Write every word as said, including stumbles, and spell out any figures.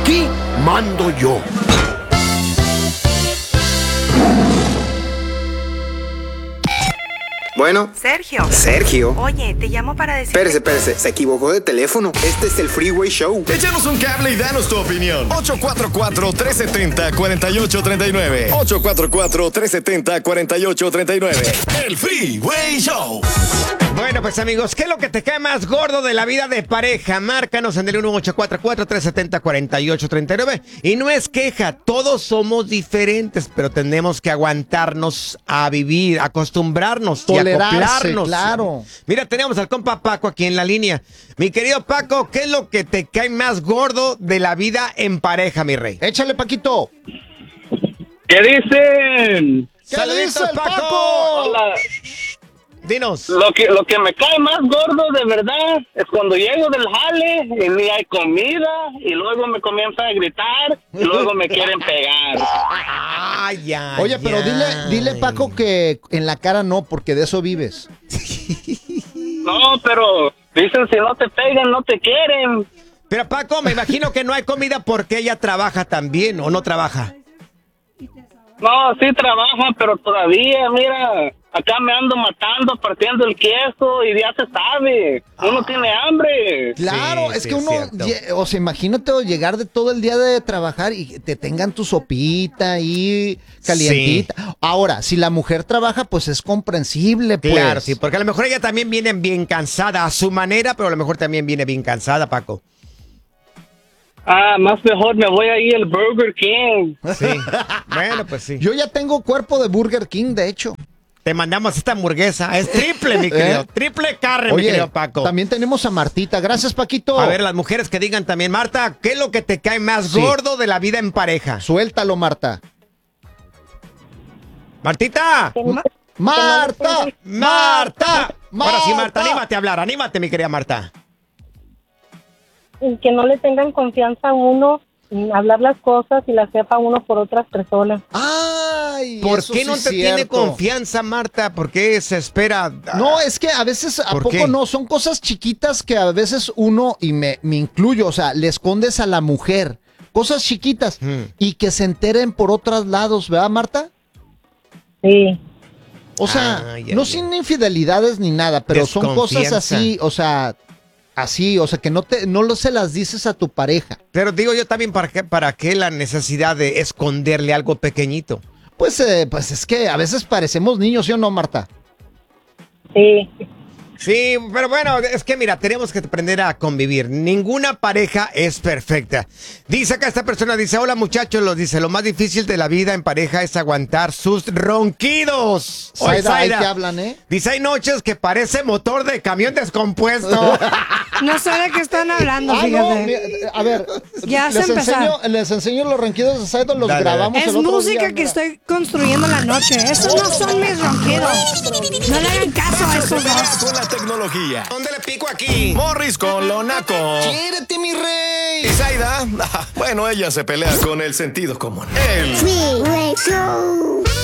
Aquí mando yo. Bueno. Sergio. Sergio. Oye, te llamo para decir... Espérese, espérese. Se equivocó de teléfono. Este es el Freeway Show. Échanos un cable y danos tu opinión. ocho cuatro cuatro, tres siete cero, cuatro ocho tres nueve. ocho cuatro cuatro, tres siete cero, cuatro ocho tres nueve. El Freeway Show. Bueno, pues amigos, ¿qué es lo que te cae más gordo de la vida de pareja? Márcanos en el uno ocho cuatro cuatro, tres siete cero, cuatro ocho tres nueve. Y no es queja, todos somos diferentes, pero tenemos que aguantarnos a vivir, acostumbrarnos y acoplarnos. Claro. Mira, tenemos al compa Paco aquí en la línea. Mi querido Paco, ¿qué es lo que te cae más gordo de la vida en pareja, mi rey? Échale, Paquito. ¿Qué dicen? ¿Qué ¡Saluditos, dice el Paco! Paco? Hola. Dinos. Lo que, lo que me cae más gordo de verdad es cuando llego del jale y ni hay comida y luego me comienzan a gritar y luego me quieren pegar. Ay, ay, Oye, pero ay. dile, dile, Paco, que en la cara no, porque de eso vives. No, pero dicen si no te pegan no te quieren. Pero Paco, me imagino que no hay comida porque ella trabaja también, ¿o no trabaja? No, sí trabajan, pero todavía, mira, acá me ando matando, partiendo el queso y ya se sabe. Uno Ah. tiene hambre. Claro, Sí, es sí, que es uno, cierto. lle- o sea, imagínate llegar de todo el día de trabajar y te tengan tu sopita ahí calientita. Ahora, si la mujer trabaja, pues es comprensible, pues. Claro, sí, porque a lo mejor ella también viene bien cansada a su manera, pero a lo mejor también viene bien cansada, Paco. Ah, más mejor me voy a ir al Burger King. Sí. Bueno, pues sí. Yo ya tengo cuerpo de Burger King, de hecho. Te mandamos esta hamburguesa. Es triple, mi querido. ¿Eh? Triple carne, mi Oye, querido Paco. también tenemos a Martita. Gracias, Paquito. A ver, las mujeres que digan también, Marta, ¿qué es lo que te cae más Sí. gordo de la vida en pareja? Suéltalo, Marta. Martita. Ma- Marta. Marta. Ahora sí, Marta, Marta. anímate a hablar. Anímate, mi querida Marta. Y que no le tengan confianza a uno en hablar las cosas y las sepa uno por otras personas. Ay, ¿Por eso qué sí no es te tiene cierto. confianza, Marta? ¿Por qué se espera? No, es que a veces, ¿a ¿Por poco qué? no? Son cosas chiquitas que a veces uno, y me, me incluyo, o sea, le escondes a la mujer. Cosas chiquitas Hmm. y que se enteren por otros lados, ¿verdad, Marta? Sí. O sea, Ay, ay, no ay. sin infidelidades ni nada, pero son cosas Desconfianza. así, o sea, así, o sea, que no te, no lo se las dices a tu pareja. Pero digo yo también, ¿para qué, para qué la necesidad de esconderle algo pequeñito? Pues, eh, pues es que a veces parecemos niños, ¿sí o no, Marta? Sí. Sí, pero bueno, es que mira, tenemos que aprender a convivir. Ninguna pareja es perfecta. Dice acá esta persona, dice, hola muchachos, lo dice, lo más difícil de la vida en pareja es aguantar sus ronquidos. Oye, Zaida, ahí Zaida, te hablan, ¿eh? dice, hay noches que parece motor de camión descompuesto. No sé de qué están hablando, Ah, no, fíjate. mi- a ver, Ya les se enseño, empezaron. les enseño los ronquidos de Zaida, los Dale, grabamos Es el otro música día, que mira. estoy construyendo la noche. Esos no son mis ronquidos. No le hagan caso a esos dos. Con la tecnología. ¿Dónde le pico aquí? Morris con lo naco. ¡Quiérete, mi rey! Y Zaida, bueno, ella se pelea con el sentido común. El Freeway Show.